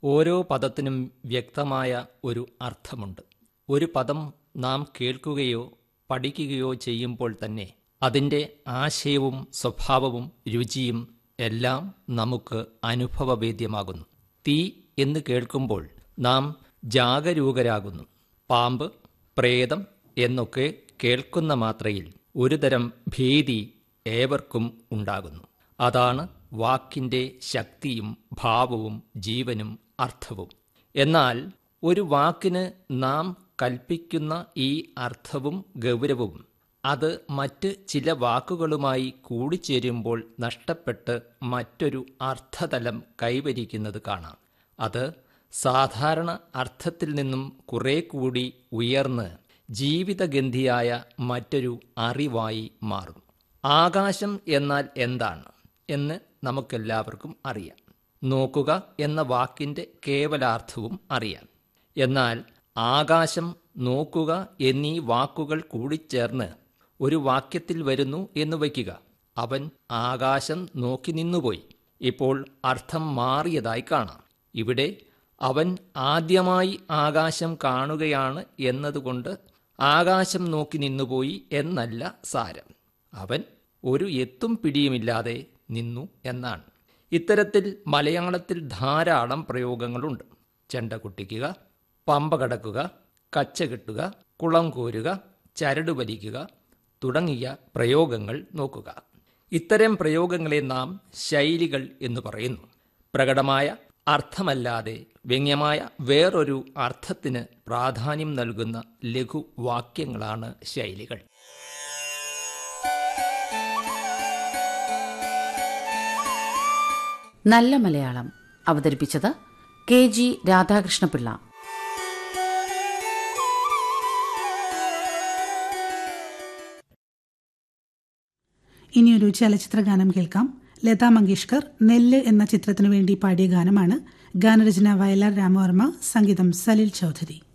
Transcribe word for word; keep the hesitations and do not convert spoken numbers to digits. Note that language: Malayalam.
ഓരോ പദത്തിനും വ്യക്തമായ ഒരു അർത്ഥമുണ്ട്. ഒരു പദം നാം കേൾക്കുകയോ പഠിക്കുകയോ ചെയ്യുമ്പോൾ തന്നെ അതിൻ്റെ ആശയവും സ്വഭാവവും രുചിയും എല്ലാം നമുക്ക് അനുഭവവേദ്യമാകുന്നു. തീ എന്ന് കേൾക്കുമ്പോൾ നാം ജാഗരൂകരാകുന്നു. പാമ്പ്, പ്രേതം എന്നൊക്കെ കേൾക്കുന്ന മാത്രയിൽ ഒരുതരം ഭീതി ഏവർക്കും ഉണ്ടാകുന്നു. അതാണ് വാക്കിൻ്റെ ശക്തിയും ഭാവവും ജീവനും അർത്ഥവും. എന്നാൽ ഒരു വാക്കിന് നാം കൽപ്പിക്കുന്ന ഈ അർത്ഥവും ഗൗരവവും അത് മറ്റ് ചില വാക്കുകളുമായി കൂടിച്ചേരുമ്പോൾ നഷ്ടപ്പെട്ട് മറ്റൊരു അർത്ഥതലം കൈവരിക്കുന്നത് കാണാം. അത് സാധാരണ അർത്ഥത്തിൽ നിന്നും കുറെ കൂടി ഉയർന്ന് ജീവിതഗന്ധിയായ മറ്റൊരു അറിവായി മാറും. ആകാശം എന്നാൽ എന്താണ് എന്ന് നമുക്കെല്ലാവർക്കും അറിയാം. നോക്കുക എന്ന വാക്കിൻ്റെ കേവലാർത്ഥവും അറിയാം. എന്നാൽ ആകാശം, നോക്കുക എന്നീ വാക്കുകൾ കൂടിച്ചേർന്ന് ഒരു വാക്യത്തിൽ വരുന്നു എന്ന് വയ്ക്കുക. അവൻ ആകാശം നോക്കി നിന്നുപോയി. ഇപ്പോൾ അർത്ഥം മാറിയതായി കാണാം. ഇവിടെ അവൻ ആദ്യമായി ആകാശം കാണുകയാണ് എന്നതുകൊണ്ട് ആകാശം നോക്കി നിന്നുപോയി എന്നല്ല സാരം. അവൻ ഒരു എത്തും പിടിയുമില്ലാതെ നിന്നു എന്നാണ്. ഇത്തരത്തിൽ മലയാളത്തിൽ ധാരാളം പ്രയോഗങ്ങളുണ്ട്. ചെണ്ട കൊട്ടിക്കുക, പമ്പ കടക്കുക, കച്ച കെട്ടുക, കുളം കോരുക, ചരട് വലിക്കുക തുടങ്ങിയ പ്രയോഗങ്ങൾ നോക്കുക. ഇത്തരം പ്രയോഗങ്ങളെ നാം ശൈലികൾ എന്ന് പറയുന്നു. പ്രകടമായ അർത്ഥമല്ലാതെ വ്യംഗ്യമായ വേറൊരു അർത്ഥത്തിന് പ്രാധാന്യം നൽകുന്ന ലഘുവാക്യങ്ങളാണ് ശൈലികൾ. നല്ല മലയാളം അവതരിപ്പിച്ചത് കെ ജി രാധാകൃഷ്ണപിള്ള. ഇനിയൊരു ചലച്ചിത്ര ഗാനം കേൾക്കാം. ലതാ മങ്കേഷ്കർ നെല്ല് എന്ന ചിത്രത്തിനു വേണ്ടി പാടിയ ഗാനമാണ്. ഗാനരചന വയലാർ രാമവർമ്മ, സംഗീതം സലിൽ ചൗധരി.